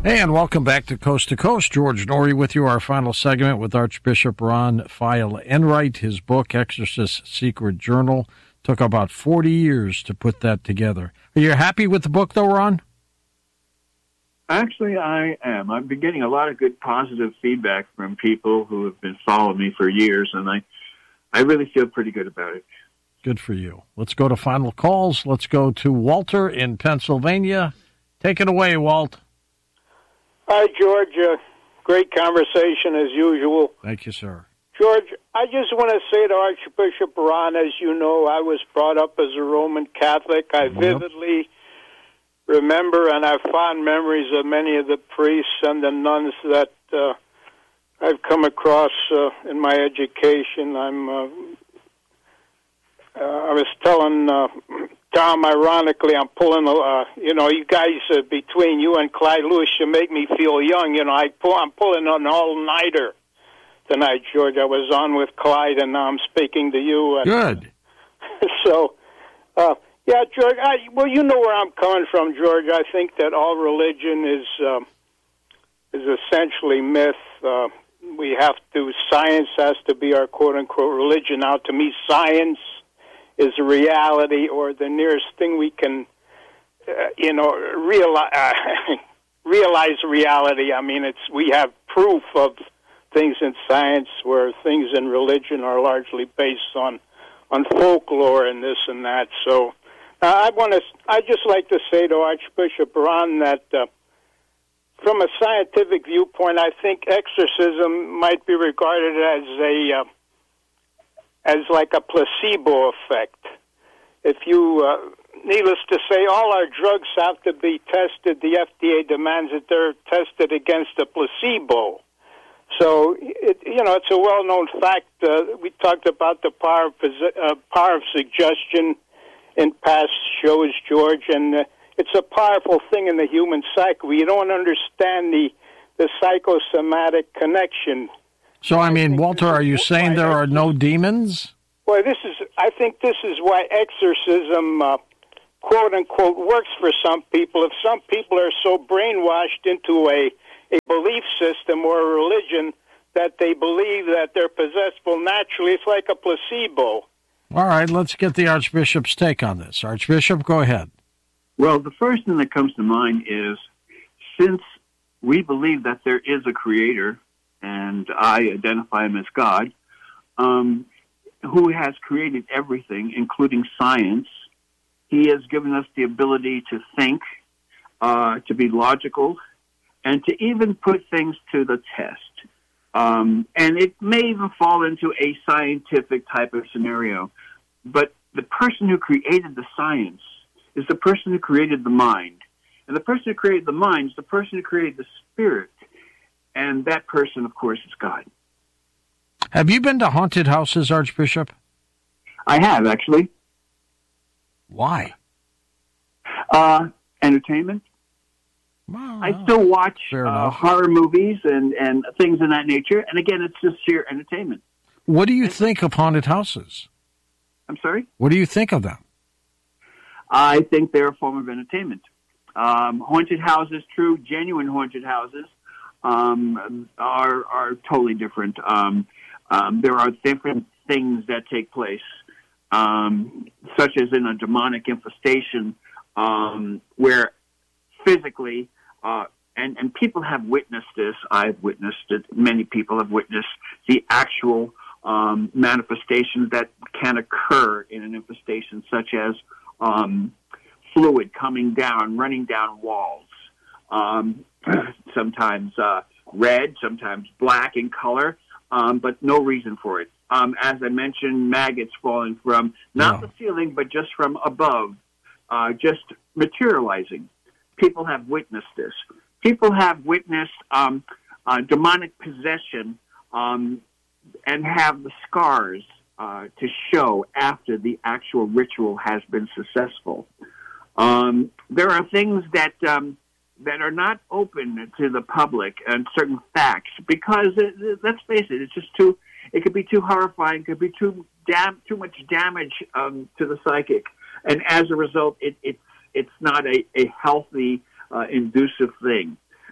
Hey, and welcome back to Coast. George Norrie with you. Our final segment with Archbishop Ron File Enright. His book, Exorcist's Secret Journal, took about 40 years to put that together. Are you happy with the book, though, Ron? Actually, I am. I've been getting a lot of good positive feedback from people who have been following me for years, and I really feel pretty good about it. Good for you. Let's go to final calls. Let's go to Walter in Pennsylvania. Take it away, Walt. Hi, George. Great conversation as usual. Thank you, sir. George, I just want to say to Archbishop Ron, as you know, I was brought up as a Roman Catholic. I vividly remember and have fond memories of many of the priests and the nuns that I've come across in my education. I was telling Tom, ironically, I'm pulling, you guys, between you and Clyde Lewis, you make me feel young. I'm pulling an all-nighter tonight, George. I was on with Clyde, and now I'm speaking to you. Good. So, George, you know where I'm coming from, George. I think that all religion is essentially myth. Science has to be our quote-unquote religion. Now, to me, science is a reality, or the nearest thing we can, realize reality. I mean, we have proof of things in science where things in religion are largely based on folklore and this and that. So, I just like to say to Archbishop Ron that from a scientific viewpoint, I think exorcism might be regarded as like a placebo effect. If you, needless to say, all our drugs have to be tested. The FDA demands that they're tested against a placebo. So, it's a well-known fact. We talked about the power of suggestion in past shows, George, and it's a powerful thing in the human psyche. We don't understand the psychosomatic connection. So, Walter, are you saying there are no demons? Well, I think this is why exorcism, quote unquote, works for some people. If some people are so brainwashed into a belief system or a religion that they believe that they're possessable naturally, it's like a placebo. All right, let's get the Archbishop's take on this. Archbishop, go ahead. Well, the first thing that comes to mind is, since we believe that there is a creator, and I identify him as God, who has created everything, including science. He has given us the ability to think, to be logical, and to even put things to the test. And it may even fall into a scientific type of scenario. But the person who created the science is the person who created the mind. And the person who created the mind is the person who created the spirit. And that person, of course, is God. Have you been to haunted houses, Archbishop? I have, actually. Why? Entertainment. Well, I still watch horror movies and things of that nature. And again, it's just sheer entertainment. What do you think of haunted houses? I'm sorry? What do you think of them? I think they're a form of entertainment. Haunted houses, true, genuine haunted houses, are totally different. There are different things that take place, such as in a demonic infestation, where physically, and people have witnessed this. I've witnessed it. Many people have witnessed the actual manifestations that can occur in an infestation, such as fluid coming down, running down walls, sometimes red, sometimes black in color, but no reason for it. As I mentioned, maggots falling from not the ceiling, but just from above, just materializing. People have witnessed this. People have witnessed demonic possession and have the scars to show after the actual ritual has been successful. There are things that are not open to the public and certain facts because, let's face it, it could be too horrifying, it could be too much damage to the psychic, and as a result, it's not a healthy, inducive thing.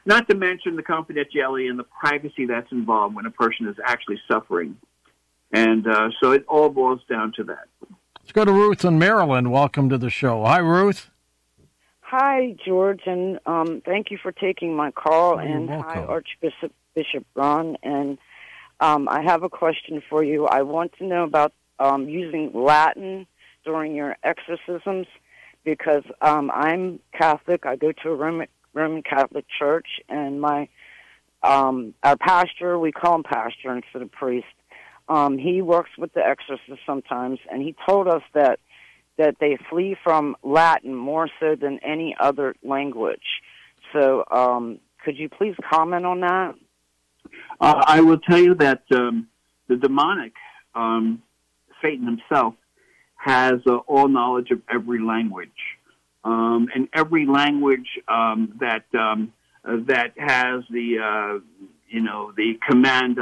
not to mention the confidentiality and the privacy that's involved when a person is actually suffering. And so it all boils down to that. Let's go to Ruth in Maryland. Welcome to the show. Hi, Ruth. Hi, George, and thank you for taking my call. And welcome. Hi, Archbishop Ron. And I have a question for you. I want to know about using Latin during your exorcisms, because I'm Catholic. I go to a Roman Catholic church, and our pastor, we call him pastor instead of priest, he works with the exorcists sometimes, and he told us that they flee from Latin more so than any other language. So could you please comment on that? I will tell you that the demonic, Satan himself, has all knowledge of every language. And every language that has the command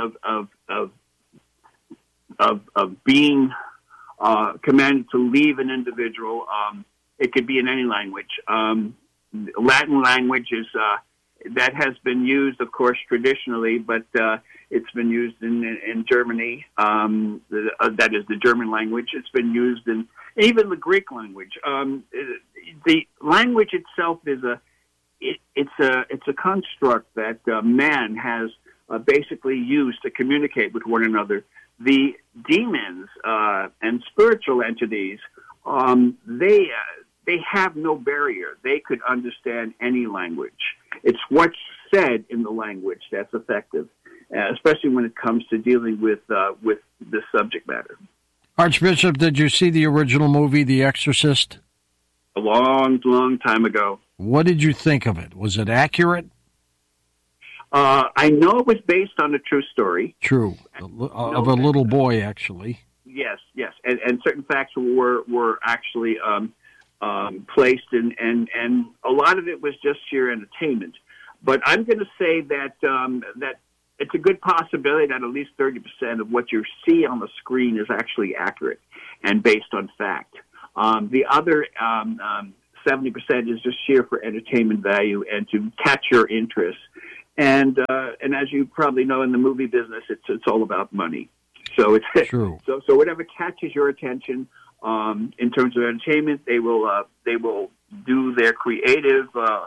of being commanded to leave an individual. It could be in any language. Latin language is that has been used, of course, traditionally, but it's been used in Germany. That is the German language. It's been used in even the Greek language. The language itself is it's a construct that man has basically used to communicate with one another. The demons and spiritual entities, they have no barrier. They could understand any language. It's what's said in the language that's effective, especially when it comes to dealing with the subject matter. Archbishop, did you see the original movie, The Exorcist? A long, long time ago. What did you think of it? Was it accurate? I know it was based on a true story. True. Of a little boy, actually. Yes. And certain facts were actually placed in, and a lot of it was just sheer entertainment. But I'm going to say that that it's a good possibility that at least 30% of what you see on the screen is actually accurate and based on fact. The other 70% is just sheer for entertainment value and to catch your interest. And as you probably know, in the movie business, it's all about money. So it's true. So whatever catches your attention in terms of entertainment, they will do their creative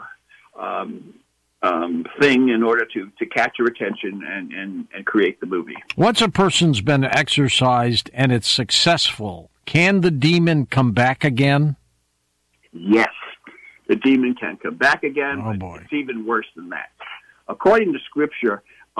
thing in order to catch your attention and create the movie. Once a person's been exorcised and it's successful, can the demon come back again? Yes, the demon can come back again. Oh, boy. It's even worse than that. According to Scripture,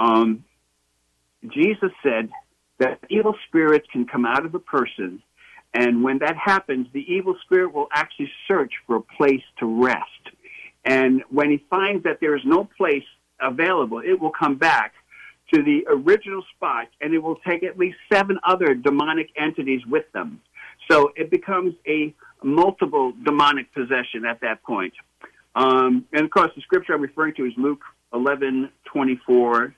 Jesus said that evil spirits can come out of a person, and when that happens, the evil spirit will actually search for a place to rest. And when he finds that there is no place available, it will come back to the original spot, and it will take at least 7 other demonic entities with them. So it becomes a multiple demonic possession at that point. And, of course, the scripture I'm referring to is Luke 11:24-26.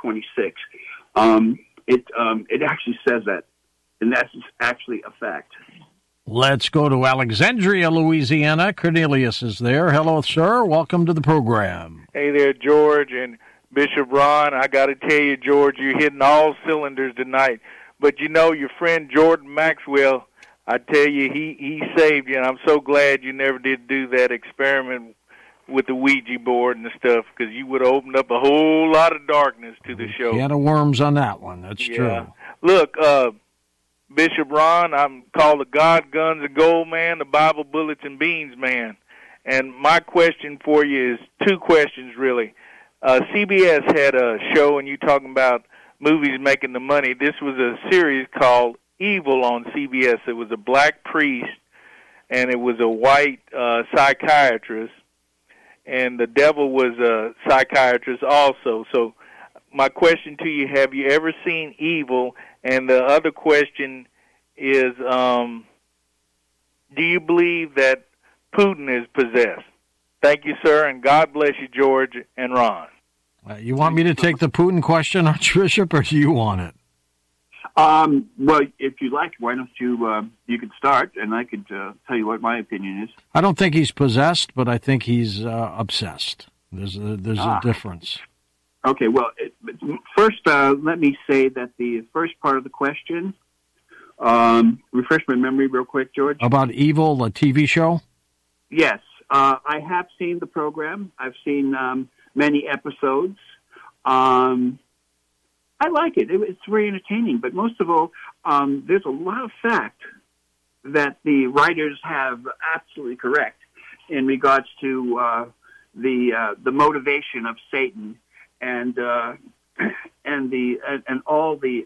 It actually says that, and that's actually a fact. Let's go to Alexandria, Louisiana. Cornelius is there. Hello, sir. Welcome to the program. Hey there, George and Bishop Ron. I got to tell you, George, you're hitting all cylinders tonight. But, you know, your friend Jordan Maxwell, I tell you, he saved you, and I'm so glad you never did do that experiment with the Ouija board and stuff, because you would have opened up a whole lot of darkness to the show. Can of worms on that one. That's true. Look, Bishop Ron, I'm called the God, Guns, and Gold man, the Bible, Bullets, and Beans man. And my question for you is 2 questions, really. CBS had a show, and you talking about movies making the money. This was a series called Evil on CBS. It was a black priest, and it was a white psychiatrist, and the devil was a psychiatrist also. So my question to you, have you ever seen Evil? And the other question is, do you believe that Putin is possessed? Thank you, sir, and God bless you, George and Ron. You want me to take the Putin question, Archbishop, or do you want it? Well, if you like, why don't you could start, and I could tell you what my opinion is. I don't think he's possessed, but I think he's obsessed. There's a difference. Okay, well, first, let me say that the first part of the question, refresh my memory real quick, George. About Evil, a TV show? Yes, I have seen the program. I've seen many episodes. I like it. It's very entertaining, but most of all, there's a lot of fact that the writers have absolutely correct in regards to the motivation of Satan and all the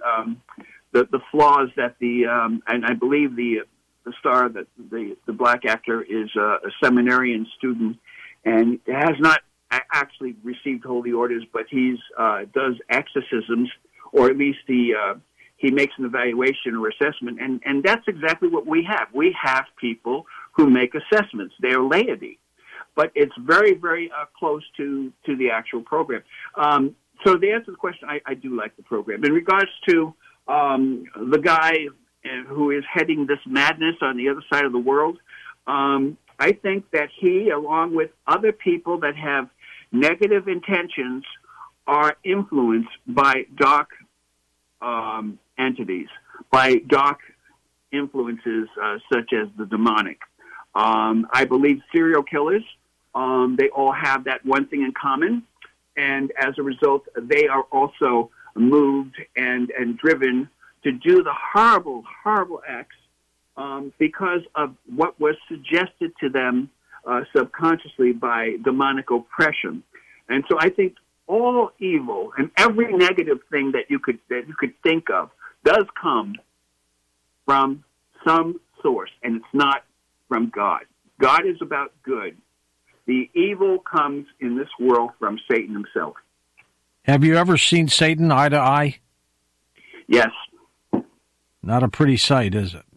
flaws that and I believe the star, that the black actor is a seminarian student and has not actually received holy orders, but he's does exorcisms, or at least he makes an evaluation or assessment, and that's exactly what we have. We have people who make assessments. They are laity, but it's very, very close to the actual program. So the answer to the question, I do like the program. In regards to the guy who is heading this madness on the other side of the world, I think that he, along with other people that have negative intentions, are influenced by dark entities, by dark influences such as the demonic. I believe serial killers, they all have that one thing in common, and as a result, they are also moved and driven to do the horrible, horrible acts because of what was suggested to them subconsciously by demonic oppression. And so I think all evil and every negative thing that you could think of does come from some source, and it's not from God. God is about good. The evil comes in this world from Satan himself. Have you ever seen Satan eye to eye? Yes. Not a pretty sight, is it?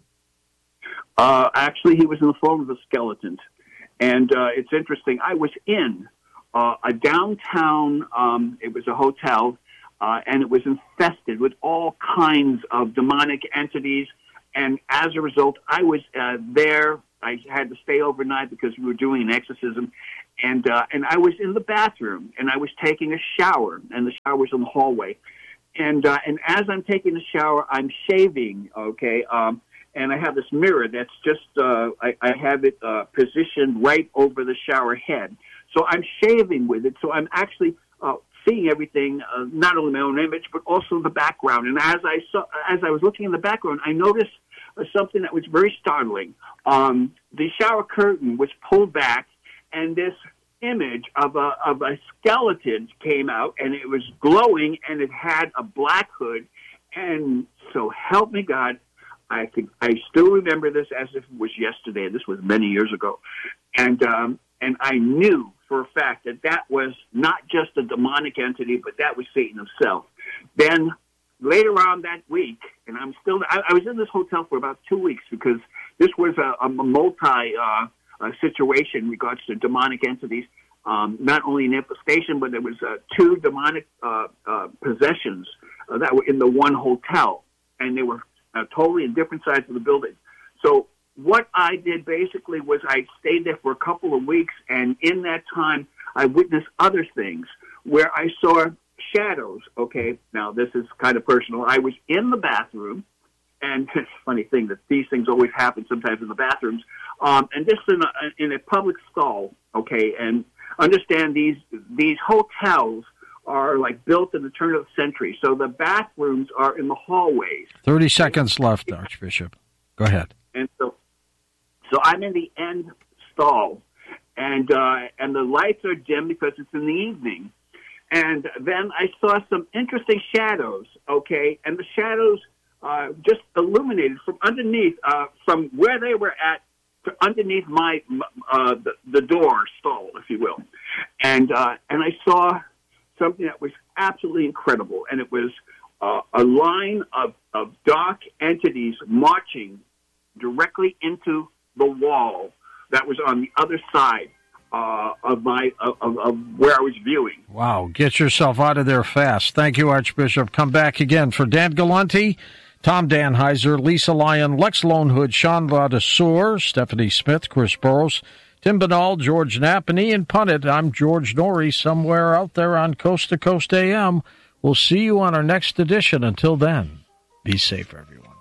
Actually, he was in the form of a skeleton. And it's interesting. I was in a downtown, it was a hotel, and it was infested with all kinds of demonic entities. And as a result, I was there. I had to stay overnight because we were doing an exorcism. And I was in the bathroom, and I was taking a shower, and the shower was in the hallway. And as I'm taking the shower, I'm shaving, okay? And I have this mirror that's just, I have it positioned right over the shower head. So I'm shaving with it. So I'm actually seeing everything, not only my own image, but also the background. And as I was looking in the background, I noticed something that was very startling. The shower curtain was pulled back, and this image of a skeleton came out, and it was glowing, and it had a black hood. And so help me God, I still remember this as if it was yesterday. This was many years ago. And I knew for a fact that was not just a demonic entity, but that was Satan himself. Then later on that week, and I was in this hotel for about 2 weeks because this was a multi situation in regards to demonic entities. Not only an infestation, but there was 2 demonic possessions that were in the one hotel, and they were totally in different sides of the building. So what I did basically was I stayed there for a couple of weeks, and in that time, I witnessed other things where I saw shadows. Okay, now this is kind of personal. I was in the bathroom, and it's a funny thing that these things always happen sometimes in the bathrooms, and just in a public stall. Okay, and understand these hotels are like built in the turn of the century, so the bathrooms are in the hallways. 30 seconds left, Archbishop. Go ahead. And so I'm in the end stall, and the lights are dim because it's in the evening. And then I saw some interesting shadows, okay, and the shadows just illuminated from underneath, from where they were at to underneath my the door stall, if you will, and I saw something that was absolutely incredible, and it was a line of dark entities marching directly into the wall that was on the other side of where I was viewing. Wow, get yourself out of there fast. Thank you, Archbishop. Come back again. For Dan Galante, Tom Danheiser, Lisa Lyon, Lex Lonehood, Sean Ladesseur, Stephanie Smith, Chris Burrows, Tim Binnall, George Knapp, and Ian Punnett. I'm George Norrie, somewhere out there on Coast to Coast AM. We'll see you on our next edition. Until then, be safe, everyone.